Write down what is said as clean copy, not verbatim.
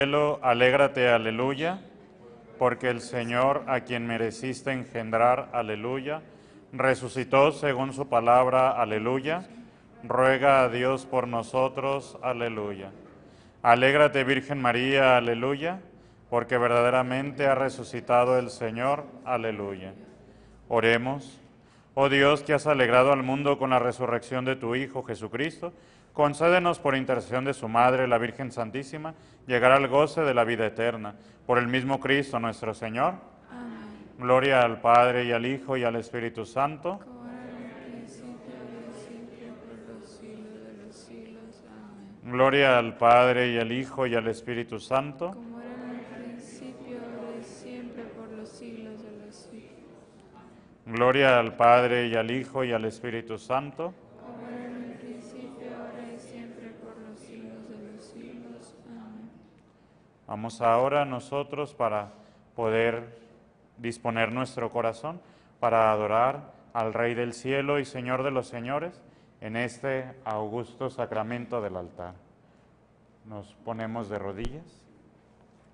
Cielo, alégrate, aleluya, porque el Señor, a quien mereciste engendrar, aleluya, resucitó según su palabra, aleluya, ruega a Dios por nosotros, aleluya. Alégrate, Virgen María, aleluya, porque verdaderamente ha resucitado el Señor, aleluya. Oremos. Oh Dios, que has alegrado al mundo con la resurrección de tu Hijo Jesucristo, concédenos por intercesión de su Madre, la Virgen Santísima, llegar al goce de la vida eterna. Por el mismo Cristo nuestro Señor. Amén. Gloria al Padre, y al Hijo, y al Espíritu Santo. Como era en el principio, ahora y siempre, por los siglos de los siglos. Amén. Gloria al Padre, y al Hijo, y al Espíritu Santo. Como era en el principio, ahora y siempre, por los siglos de los siglos. Gloria al Padre, y al Hijo, y al Espíritu Santo. Como era en el principio, ahora y siempre, por los siglos de los siglos. Amén. Vamos ahora nosotros para poder disponer nuestro corazón para adorar al Rey del Cielo y Señor de los Señores en este augusto sacramento del altar. Nos ponemos de rodillas.